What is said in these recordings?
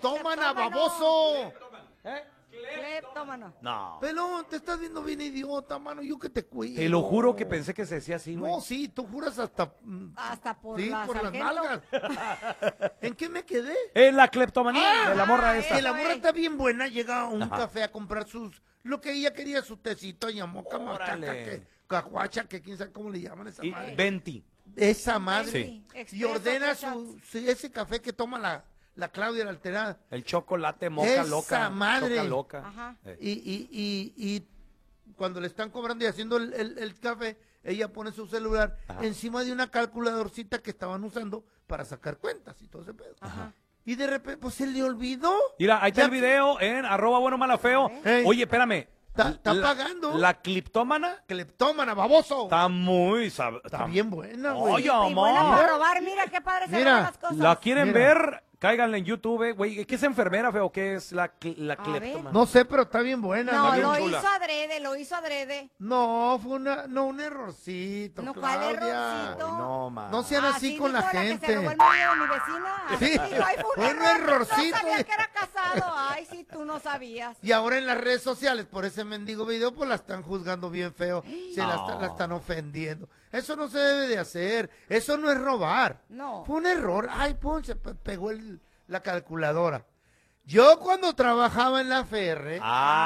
cleptómana, baboso. Cleptómano. No. Pelón, te estás viendo bien idiota, mano. Yo que te cuido. Te lo juro que pensé que se decía así, güey. No, sí, tú juras hasta... Hasta por sí, la por las sargento. nalgas. ¿En qué me quedé? En la cleptomanía de la morra esta. Que la morra está bien buena, llega a un café a comprar lo que ella quería, su tecito, yamoca, macaca, cacuacha, que quién sabe cómo le llaman esa Y madre. 20. Esa madre. Sí. Y ordena ese café que toma la Claudia, la alterada. El chocolate moca Esa loca. madre. Choca loca. Ajá. Y cuando le están cobrando y haciendo el café, ella pone su celular encima de una calculadorcita que estaban usando para sacar cuentas y todo ese pedo. Ajá. Y de repente, pues se le olvidó. Mira, ahí está el video en @buenomalafeo. Ey. Oye, espérame. Está pagando. La cleptómana Cleptómana, baboso. está muy... Está bien buena, güey. Oye, Y buena amor. para robar, mira qué padre se Mira, roban las cosas. ¿La quieren Mira. ver? Cáiganle en YouTube, güey. ¿Qué es enfermera, feo? ¿Qué es la cleptómana? No sé, pero está bien buena. No, bien lo chula. hizo adrede. No, fue un errorcito, No, ¿cuál Claudia. errorcito? No, man. No sean así con la dijo gente. que se robó el marido de mi vecina. Sí. Así dijo, ay, Fue un errorcito. No sabía que era casado. Ay, sí, tú no sabías. Y ahora en las redes sociales, por ese mendigo video, pues la están juzgando bien feo. La están ofendiendo. Eso no se debe de hacer. Eso no es robar. No. Fue un error. Ay, pum, se pegó la calculadora. Yo cuando trabajaba en la Ferre,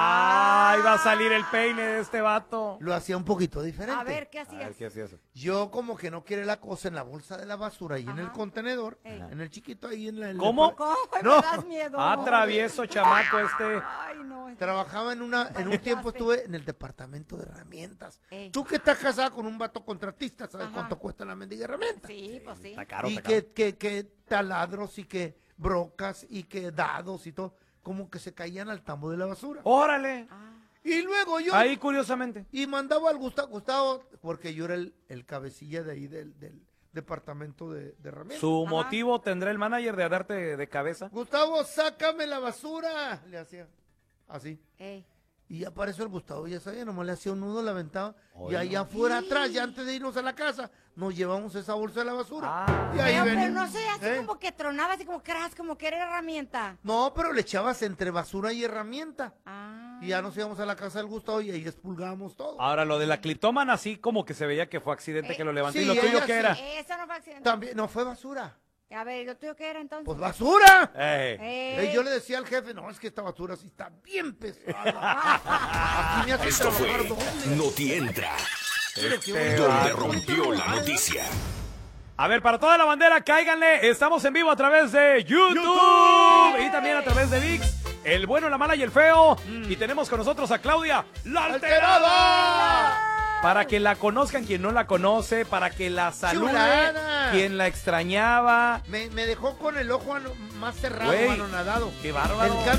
Ah, iba a salir el peine de este vato. lo hacía un poquito diferente. A ver, ¿qué A ver, hacías? ¿qué hacía eso? Yo como que no quiere la cosa en la bolsa de la basura y en el contenedor, Ey. en el chiquito ahí en la... ¿Cómo? ¿Cómo? No. Me das miedo. Ah, travieso chamaco este. Ay, no. Trabajaba en un tiempo estuve en el departamento de herramientas. Ey. Tú que estás casada con un vato contratista, ¿sabes Ajá. cuánto cuesta la mendiga herramienta? Sí, pues sí. Está caro, Y está caro. que taladros y que brocas y que dados y todo, como que se caían al tambo de la basura. Órale. Y luego yo... Ahí, curiosamente. Y mandaba al Gustavo, porque yo era el cabecilla de ahí del departamento de herramientas. Su motivo tendrá el manager de darte de cabeza. Gustavo, sácame la basura. Le hacía así. Ey. Y apareció el Gustavo, ya sabía, nomás le hacía un nudo, la aventaba. Oye. Y allá afuera atrás, ya antes de irnos a la casa, nos llevamos esa bolsa de la basura. Ah. Y ahí Pero venía. no sé, así ¿Eh? como que tronaba, así como crash, como que era herramienta. No, pero le echabas entre basura y herramienta. Ah. Y ya nos íbamos a la casa del Gustavo y ahí expulgábamos todo. Ahora, lo de la cliptómana, así como que se veía que fue accidente que lo levantó. sí, ¿Y lo tuyo ella qué sí. era? Eso no fue accidente. También, no fue basura. A ver, ¿y lo tuyo qué era entonces? Pues basura. Ey. Yo le decía al jefe, no, es que esta basura sí está bien pesada. Aquí me hace Esto fue trabajar doble. Noti Entra, Este donde vato. rompió la noticia. A ver, para toda la bandera, cáiganle. Estamos en vivo a través de YouTube y también a través de ViX. El bueno, la mala y el feo. Y tenemos con nosotros a Claudia, la alterada. Para que la conozcan quien no la conoce, para que la salude Chulada. quien la extrañaba. Me dejó con el ojo más cerrado, Güey, anonadado. qué bárbaro. El cambio